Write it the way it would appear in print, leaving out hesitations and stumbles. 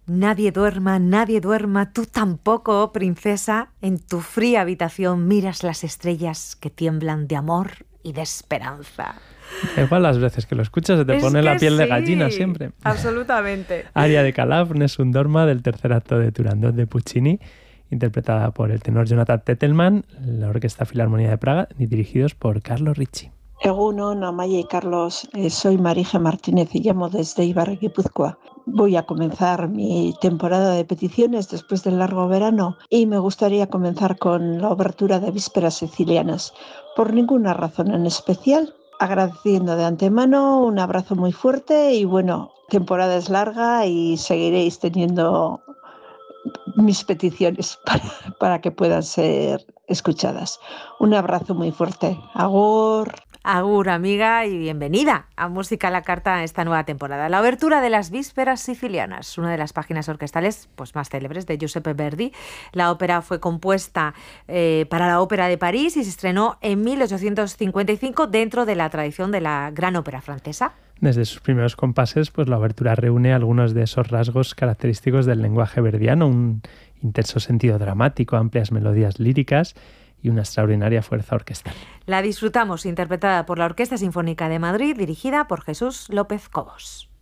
Nadie duerma, tú tampoco, princesa. En tu fría habitación miras las estrellas que tiemblan de amor y de esperanza. Igual las veces que lo escuchas se te pone la piel de gallina siempre. Absolutamente. Aria de Calaf, Nessun Dorma, del tercer acto de Turandot de Puccini, interpretada por el tenor Jonathan Tettelman, la Orquesta Filarmonía de Praga, y dirigidos por Carlo Ricci. Egunon, Amaya y Carlos, soy Marija Martínez y llamo desde Ibarra, Guipúzcoa. Voy a comenzar mi temporada de peticiones después del largo verano y me gustaría comenzar con la obertura de Vísperas Sicilianas, por ninguna razón en especial, agradeciendo de antemano un abrazo muy fuerte y bueno, temporada es larga y seguiréis teniendo mis peticiones para que puedan ser escuchadas. Un abrazo muy fuerte. Agur. Agur, amiga, y bienvenida a Música a la Carta esta nueva temporada. La obertura de las Vísperas Sicilianas, una de las páginas orquestales más célebres de Giuseppe Verdi. La ópera fue compuesta para la Ópera de París y se estrenó en 1855 dentro de la tradición de la gran ópera francesa. Desde sus primeros compases, la obertura reúne algunos de esos rasgos característicos del lenguaje verdiano, un intenso sentido dramático, amplias melodías líricas y una extraordinaria fuerza orquestal. La disfrutamos interpretada por la Orquesta Sinfónica de Madrid, dirigida por Jesús López Cobos.